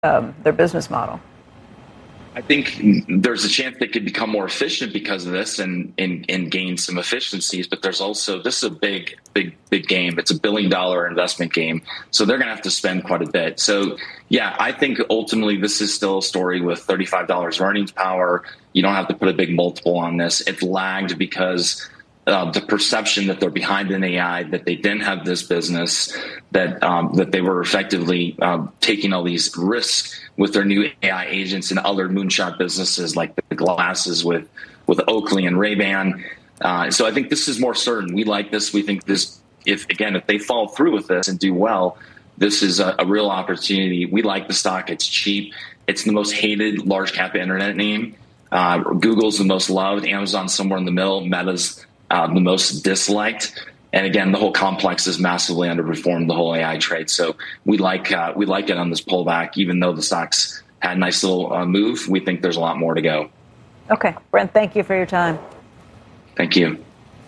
their business model? I think there's a chance they could become more efficient because of this and gain some efficiencies. But there's also, this is a big game. It's $1 billion investment game. So they're going to have to spend quite a bit. So, yeah, I think ultimately this is still a story with $35 earnings power. You don't have to put a big multiple on this. It's lagged because the perception that they're behind in AI, that they didn't have this business, that they were effectively taking all these risks with their new AI agents and other moonshot businesses like the glasses with Oakley and Ray-Ban. So I think this is more certain. We like this. We think this, if they fall through with this and do well, this is a real opportunity. We like the stock. It's cheap. It's the most hated large cap internet name. Google's the most loved. Amazon's somewhere in the middle. Meta's the most disliked. And again, the whole complex is massively underperformed the whole AI trade. So we like it on this pullback, even though the stocks had a nice little move. We think there's a lot more to go. Okay, Brent, thank you for your time. Thank you.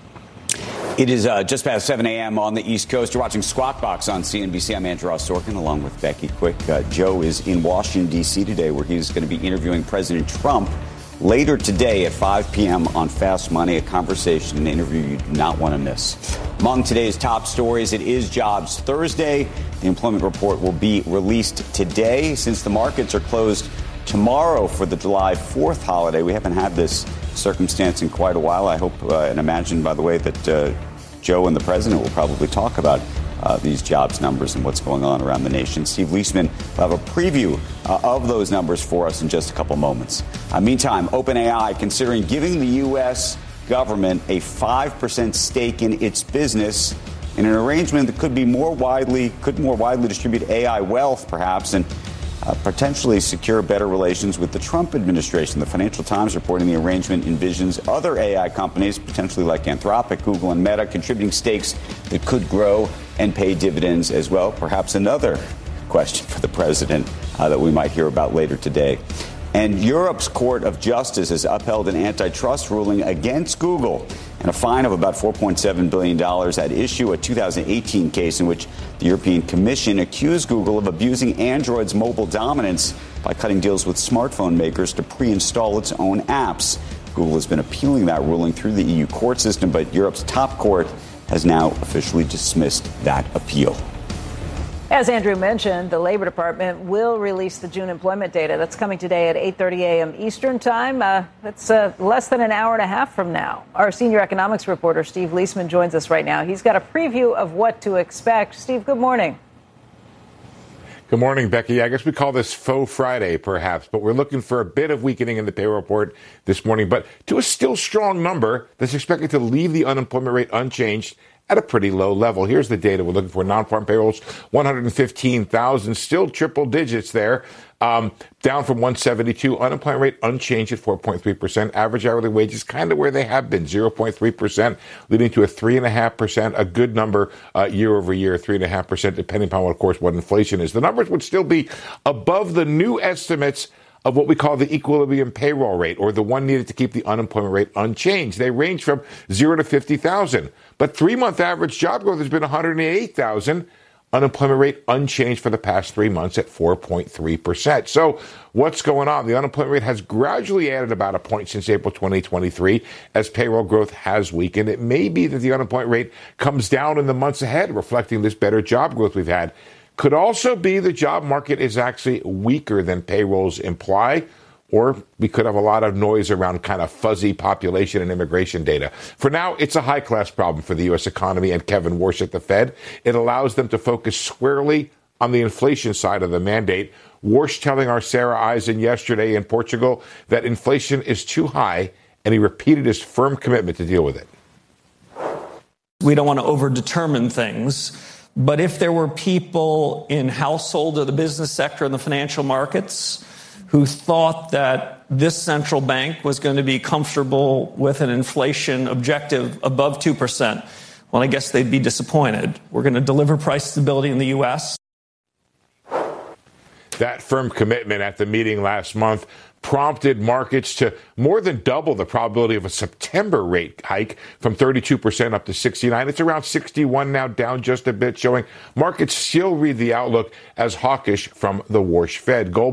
It is just past 7 a.m. on the East Coast. You're watching Squawk Box on CNBC. I'm Andrew Ross Sorkin, along with Becky Quick. Joe is in Washington, D.C. today, where he's going to be interviewing President Trump later today at 5 p.m. on Fast Money, a conversation, an interview you do not want to miss. Among today's top stories, it is Jobs Thursday. The employment report will be released today. Since the markets are closed tomorrow for the July 4th holiday, we haven't had this circumstance in quite a while. I hope and imagine, by the way, that Joe and the president will probably talk about these jobs numbers and what's going on around the nation. Steve Leisman will have a preview of those numbers for us in just a couple moments. Meantime, OpenAI considering giving the U.S. government a 5% stake in its business in an arrangement that could more widely distribute AI wealth, perhaps, and potentially secure better relations with the Trump administration. The Financial Times reporting the arrangement envisions other AI companies, potentially like Anthropic, Google, and Meta, contributing stakes that could grow and pay dividends as well. Perhaps another question for the president that we might hear about later today. And Europe's Court of Justice has upheld an antitrust ruling against Google and a fine of about $4.7 billion at issue, a 2018 case in which the European Commission accused Google of abusing Android's mobile dominance by cutting deals with smartphone makers to pre-install its own apps. Google has been appealing that ruling through the EU court system, but Europe's top court has now officially dismissed that appeal. As Andrew mentioned, the Labor Department will release the June employment data. That's coming today at 8:30 a.m. Eastern time. That's less than an hour and a half from now. Our senior economics reporter, Steve Leisman, joins us right now. He's got a preview of what to expect. Steve, good morning. Good morning, Becky. I guess we call this Faux Friday, perhaps, but we're looking for a bit of weakening in the payroll report this morning, but to a still strong number that's expected to leave the unemployment rate unchanged at a pretty low level. Here's the data we're looking for. Non-farm payrolls, 115,000, still triple digits there, down from 172. Unemployment rate unchanged at 4.3%. Average hourly wages kind of where they have been, 0.3%, leading to a 3.5%, a good number year over year, 3.5%, depending upon, of course, what inflation is. The numbers would still be above the new estimates of what we call the equilibrium payroll rate, or the one needed to keep the unemployment rate unchanged. They range from 0 to 50,000. But 3-month average job growth has been 108,000. Unemployment rate unchanged for the past 3 months at 4.3%. So what's going on? The unemployment rate has gradually added about a point since April 2023 as payroll growth has weakened. It may be that the unemployment rate comes down in the months ahead, reflecting this better job growth we've had. Could also be the job market is actually weaker than payrolls imply, or we could have a lot of noise around kind of fuzzy population and immigration data. For now, it's a high-class problem for the U.S. economy and Kevin Warsh at the Fed. It allows them to focus squarely on the inflation side of the mandate. Warsh telling our Sarah Eisen yesterday in Portugal that inflation is too high, and he repeated his firm commitment to deal with it. We don't want to overdetermine things. But if there were people in household or the business sector and the financial markets who thought that this central bank was going to be comfortable with an inflation objective above 2%, well, I guess they'd be disappointed. We're going to deliver price stability in the U.S. That firm commitment at the meeting last month prompted markets to more than double the probability of a September rate hike from 32% up to 69. It's around 61 now, down just a bit, showing markets still read the outlook as hawkish from the Warsh Fed. Gold